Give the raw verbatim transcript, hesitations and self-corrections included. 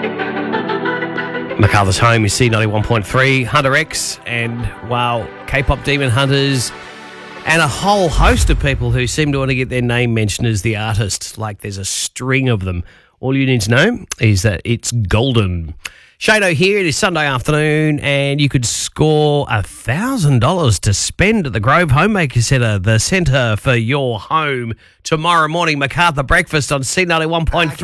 MacArthur's Home is C ninety-one point three, Hunter X, and, wow, K-pop Demon Hunters, and a whole host of people who seem to want to get their name mentioned as the artist. Like there's a string of them. All you need to know is that it's golden. Shado here. It is Sunday afternoon, and you could score one thousand dollars to spend at the Grove Homemaker Centre, the centre for your home, tomorrow morning. MacArthur Breakfast on C ninety-one point three.